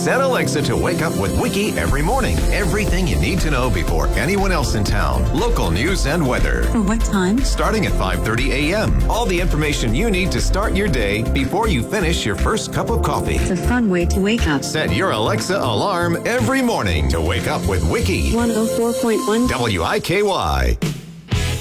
Set Alexa to wake up with Wiki every morning. Everything you need to know before anyone else in town. Local news and weather. For what time? Starting at 5:30 a.m. All the information you need to start your day before you finish your first cup of coffee. It's a fun way to wake up. Set your Alexa alarm every morning to wake up with Wiki. 104.1 WIKY.